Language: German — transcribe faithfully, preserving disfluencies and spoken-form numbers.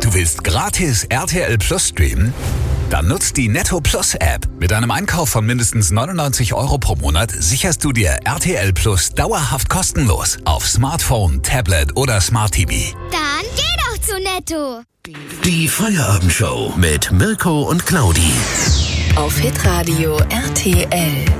Du willst gratis R T L Plus streamen? Dann nutzt die Netto Plus App. Mit einem Einkauf von mindestens neunundneunzig Euro pro Monat sicherst du dir R T L Plus dauerhaft kostenlos auf Smartphone, Tablet oder Smart T V. Dann geh doch zu Netto. Die Feierabendshow mit Mirko und Claudi. Auf Hitradio R T L.